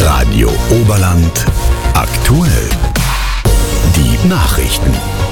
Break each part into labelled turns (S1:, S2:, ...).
S1: Radio Oberland aktuell. Die Nachrichten.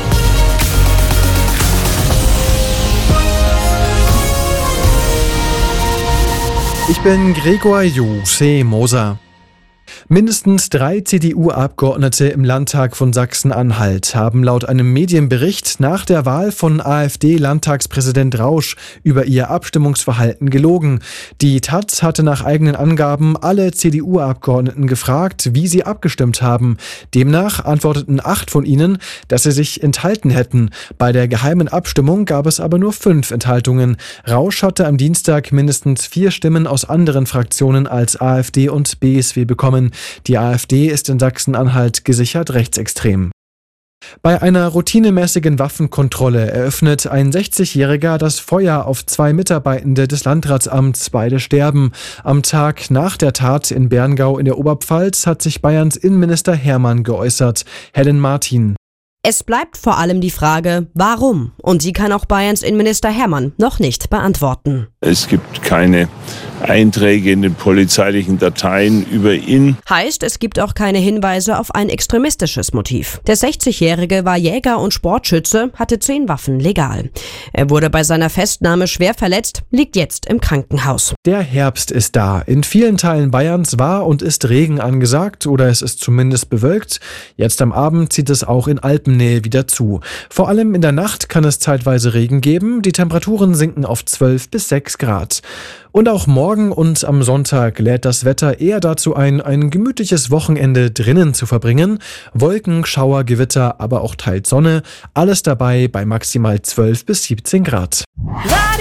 S2: Ich bin Gregor Moser. Mindestens 3 CDU-Abgeordnete im Landtag von Sachsen-Anhalt haben laut einem Medienbericht nach der Wahl von AfD-Landtagspräsident Rausch über ihr Abstimmungsverhalten gelogen. Die taz hatte nach eigenen Angaben alle CDU-Abgeordneten gefragt, wie sie abgestimmt haben. Demnach antworteten 8 von ihnen, dass sie sich enthalten hätten. Bei der geheimen Abstimmung gab es aber nur 5 Enthaltungen. Rausch hatte am Dienstag mindestens 4 Stimmen aus anderen Fraktionen als AfD und BSW bekommen. Die AfD ist in Sachsen-Anhalt gesichert rechtsextrem. Bei einer routinemäßigen Waffenkontrolle eröffnet ein 60-Jähriger das Feuer auf 2 Mitarbeitende des Landratsamts. Beide sterben. Am Tag nach der Tat in Berngau in der Oberpfalz hat sich Bayerns Innenminister Hermann geäußert. Helen Martin.
S3: Es bleibt vor allem die Frage, warum? Und die kann auch Bayerns Innenminister Hermann noch nicht beantworten.
S4: Es gibt keine Einträge in den polizeilichen Dateien über ihn.
S3: Heißt, es gibt auch keine Hinweise auf ein extremistisches Motiv. Der 60-Jährige war Jäger und Sportschütze, hatte 10 Waffen legal. Er wurde bei seiner Festnahme schwer verletzt, liegt jetzt im Krankenhaus.
S2: Der Herbst ist da. In vielen Teilen Bayerns war und ist Regen angesagt oder es ist zumindest bewölkt. Jetzt am Abend zieht es auch in Alpennähe wieder zu. Vor allem in der Nacht kann es zeitweise Regen geben. Die Temperaturen sinken auf 12 bis 6 Grad. Und auch morgen und am Sonntag lädt das Wetter eher dazu ein gemütliches Wochenende drinnen zu verbringen. Wolken, Schauer, Gewitter, aber auch teils Sonne. Alles dabei bei maximal 12 bis 17 Grad.